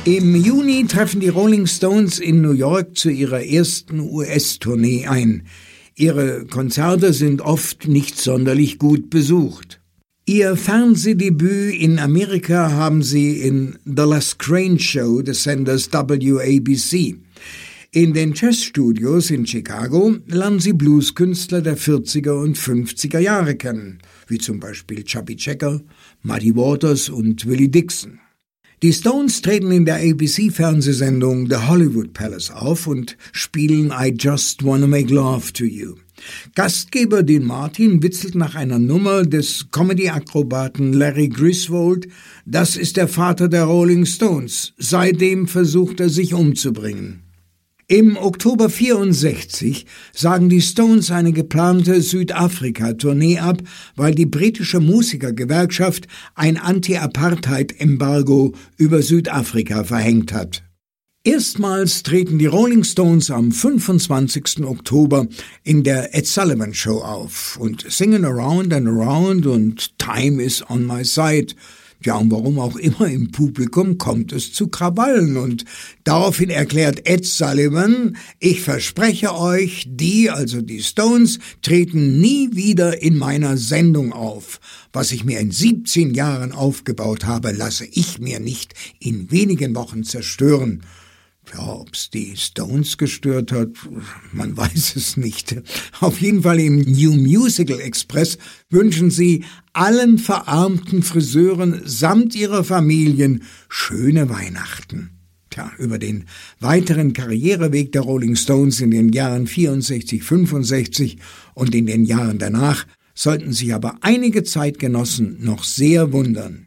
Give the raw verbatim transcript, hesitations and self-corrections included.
Im Juni treffen die Rolling Stones in New York zu ihrer ersten U S-Tournee ein. Ihre Konzerte sind oft nicht sonderlich gut besucht. Ihr Fernsehdebüt in Amerika haben sie in The Les Crane Show des Senders W A B C. In den Jazzstudios in Chicago lernen sie Blueskünstler der vierziger und fünfziger Jahre kennen, wie zum Beispiel Chubby Checker, Muddy Waters und Willie Dixon. Die Stones treten in der A B C-Fernsehsendung The Hollywood Palace auf und spielen I Just Wanna Make Love to You. Gastgeber Dean Martin witzelt nach einer Nummer des Comedy-Akrobaten Larry Griswold, das ist der Vater der Rolling Stones. Seitdem versucht er, sich umzubringen. Im Oktober vierundsechzig sagen die Stones eine geplante Südafrika-Tournee ab, weil die britische Musikergewerkschaft ein Anti-Apartheid-Embargo über Südafrika verhängt hat. Erstmals treten die Rolling Stones am fünfundzwanzigsten Oktober in der Ed Sullivan Show auf und singen Around and Around und Time is on my side. Ja, und warum auch immer im Publikum kommt es zu Krawallen und daraufhin erklärt Ed Sullivan, ich verspreche euch, die, also die Stones, treten nie wieder in meiner Sendung auf. Was ich mir in siebzehn Jahren aufgebaut habe, lasse ich mir nicht in wenigen Wochen zerstören. Ja, ob's die Stones gestört hat, man weiß es nicht. Auf jeden Fall im New Musical Express wünschen sie allen verarmten Friseuren samt ihrer Familien schöne Weihnachten. Tja, über den weiteren Karriereweg der Rolling Stones in den Jahren vierundsechzig, fünfundsechzig und in den Jahren danach sollten sich aber einige Zeitgenossen noch sehr wundern.